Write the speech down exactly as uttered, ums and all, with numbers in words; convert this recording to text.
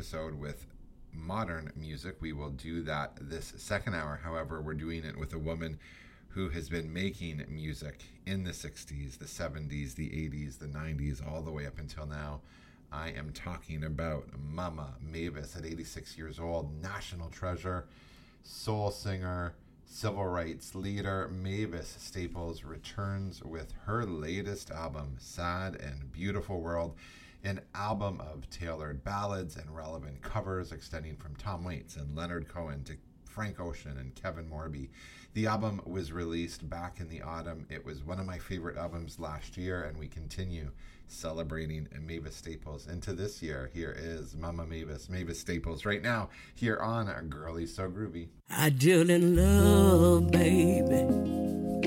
episode with modern music. We will do that this second hour. However, we're doing it with a woman who has been making music in the sixties, the seventies, the eighties, the nineties, all the way up until now. I am talking about Mama Mavis at eighty-six years old, national treasure, soul singer, civil rights leader. Mavis Staples returns with her latest album, Sad and Beautiful World, an album of tailored ballads and relevant covers extending from Tom Waits and Leonard Cohen to Frank Ocean and Kevin Morby. The album was released back in the autumn. It was one of my favorite albums last year, and we continue celebrating Mavis Staples into this year. Here is Mama Mavis, Mavis Staples, right now here on Girlie So Groovy. I deal in love, baby.